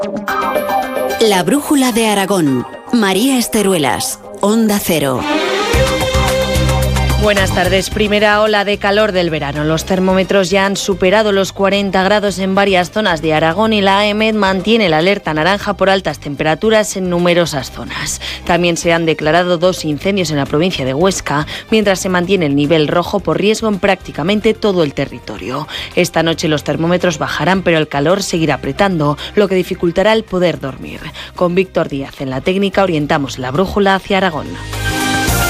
La brújula de Aragón. María Esteruelas, Onda Cero. Buenas tardes. Primera ola de calor del verano. Los termómetros ya han superado los 40 grados en varias zonas de Aragón y la AEMET mantiene la alerta naranja por altas temperaturas en numerosas zonas. También se han declarado 2 incendios en la provincia de Huesca, mientras se mantiene el nivel rojo por riesgo en prácticamente todo el territorio. Esta noche los termómetros bajarán, pero el calor seguirá apretando, lo que dificultará el poder dormir. Con Víctor Díaz en la técnica orientamos la brújula hacia Aragón.